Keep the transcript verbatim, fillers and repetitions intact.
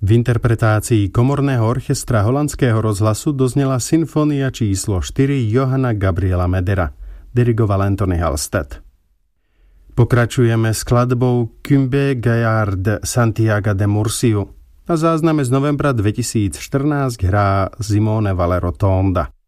V interpretácii komorného orchestra holandského rozhlasu doznela symfónia číslo štyri Johanna Gabriela Medera, dirigoval Anthony Halstead. Pokračujeme skladbou Cumbe Gaillard Santiago de Murciu. Na zázname z novembra dvetisícštrnásť hrá Simone Valero Tonda.